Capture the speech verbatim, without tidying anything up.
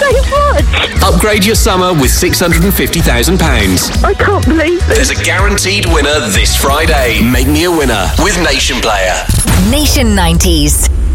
so much. Upgrade your summer with six hundred fifty thousand pounds. I can't believe it. There's a guaranteed winner this Friday. Make me a winner with Nation Player. Nation nineties.